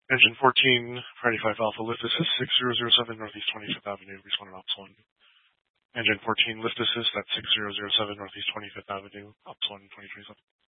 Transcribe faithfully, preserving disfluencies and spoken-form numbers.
Engine fourteen, Friday five Alpha, lift assist, six zero zero seven Northeast twenty-fifth Avenue, responding Ops one. Engine fourteen, lift assist at six zero zero seven Northeast twenty-fifth Avenue, Ops one, twenty twenty-seven.